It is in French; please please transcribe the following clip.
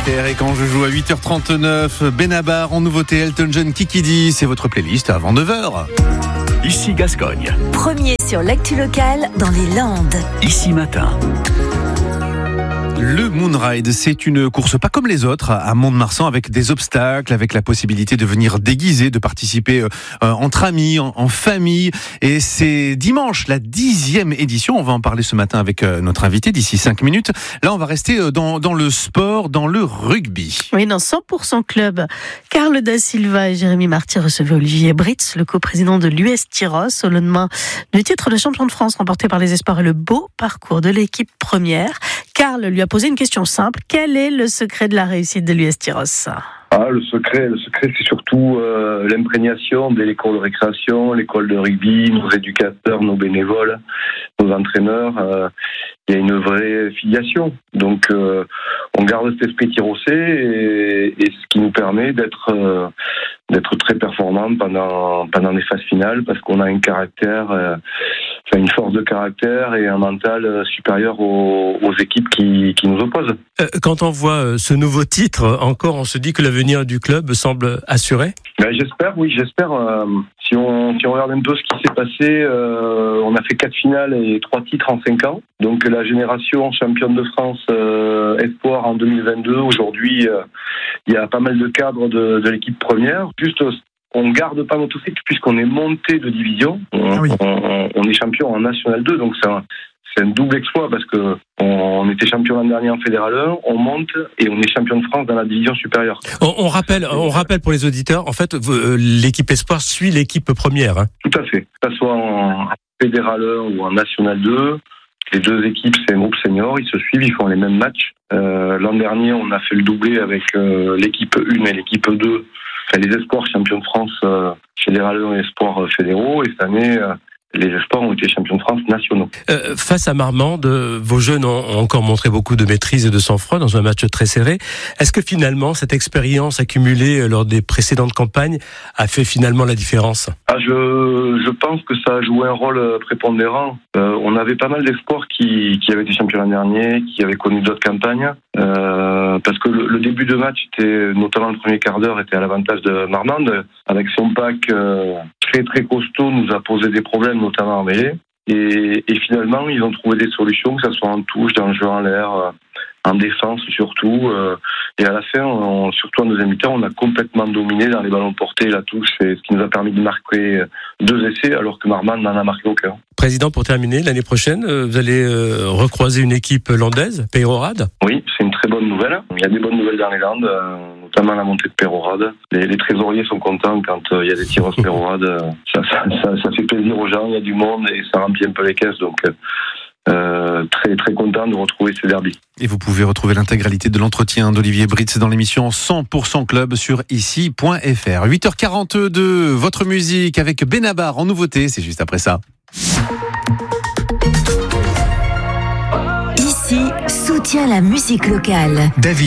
FR. Et quand je joue à 8h39, Benabar en nouveauté, Elton John, Kikidi, c'est votre playlist avant 9h. Ici Gascogne. Premier sur l'actu locale dans les Landes. Ici Matin. Le Moonride, c'est une course pas comme les autres à Mont-de-Marsan, avec des obstacles, avec la possibilité de venir déguisé, de participer entre amis, en famille. Et c'est dimanche, la 10e édition. On va en parler ce matin avec notre invité d'ici 5 minutes. Là, on va rester dans le sport, dans le rugby. Oui, dans 100% Club. Carl Da Silva et Jérémy Marty recevaient Olivier Britz, le coprésident de l'US Tyros, au lendemain du titre de champion de France remporté par les Espoirs et le beau parcours de l'équipe première. Carl lui a posé une question simple. Quel est le secret de la réussite de l'US Tyros ? Le secret, c'est surtout l'imprégnation de l'école de récréation, l'école de rugby, nos éducateurs, nos bénévoles, nos entraîneurs. Il y a une vraie filiation. Donc, on garde cet esprit tyrossais et ce qui nous permet d'être très performants pendant les phases finales, parce qu'on a un caractère, une force de caractère et un mental supérieur aux équipes qui nous opposent. Quand on voit ce nouveau titre, encore, on se dit que l'avenir du club semble assuré. J'espère. Si on regarde un peu ce qui s'est passé, on a fait 4 finales et 3 titres en 5 ans. Donc la génération championne de France Espoir en 2022, aujourd'hui, il y a pas mal de cadres de l'équipe première. Juste, on garde pas notre cycle puisqu'on est monté de division. On est champion en National 2, donc c'est un double exploit parce que on était champion l'an dernier en Fédéral 1, on monte et on est champion de France dans la division supérieure. On rappelle pour les auditeurs, en fait, l'équipe Espoir suit l'équipe première. Hein. Tout à fait. Que ce soit en Fédéral 1 ou en National 2, les deux équipes, c'est un groupe senior, ils se suivent, ils font les mêmes matchs. L'an dernier, on a fait le doublé avec l'équipe 1 et l'équipe 2, les Espoirs champions de France Fédéral 1 et Espoirs fédéraux, et cette année... les Espoirs ont été champions de France nationaux. Face à Marmande, vos jeunes ont encore montré beaucoup de maîtrise et de sang-froid dans un match très serré. Est-ce que finalement, cette expérience accumulée lors des précédentes campagnes a fait finalement la différence ? Je pense que ça a joué un rôle prépondérant. On avait pas mal d'espoirs qui avaient été champions l'an dernier, qui avaient connu d'autres campagnes. Parce que le début de match, notamment le premier quart d'heure, était à l'avantage de Marmande. Avec son pack très très costaud, nous a posé des problèmes, notamment en mêlée. Et finalement, ils ont trouvé des solutions, que ce soit en touche, dans le jeu en l'air, en défense surtout. Et à la fin, surtout en deuxième mi-temps, on a complètement dominé dans les ballons portés et la touche. C'est ce qui nous a permis de marquer 2 essais, alors que Marmande n'en a marqué aucun. Président, pour terminer, l'année prochaine, vous allez recroiser une équipe landaise, Peyrehorade ? Oui, c'est une très bonne nouvelle. Il y a des bonnes nouvelles dans les Landes, notamment la montée de Peyrehorade. Les trésoriers sont contents quand il y a des tirs Peyrehorade. Ça fait plaisir aux gens, il y a du monde et ça remplit un peu les caisses. Donc, très très content de retrouver ces derbys. Et vous pouvez retrouver l'intégralité de l'entretien d'Olivier Britz dans l'émission 100% Club sur ici.fr. 8h42, votre musique avec Benabar en nouveauté, c'est juste après ça. Ici soutient la musique locale. David.